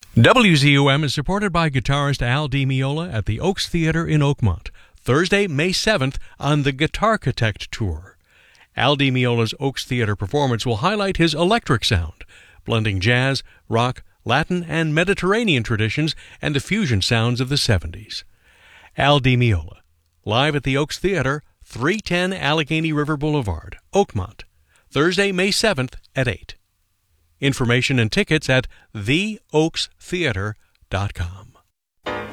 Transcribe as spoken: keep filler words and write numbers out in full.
W Z U M is supported by guitarist Al Di Meola at the Oaks Theater in Oakmont, Thursday, May seventh, on the Guitarchitect Tour. Al Di Meola's Oaks Theater performance will highlight his electric sound, blending jazz, rock, Latin, and Mediterranean traditions and the fusion sounds of the seventies. Al Di Meola, live at the Oaks Theater, three ten Allegheny River Boulevard, Oakmont, Thursday, May seventh at eight. Information and tickets at the oaks theater dot com.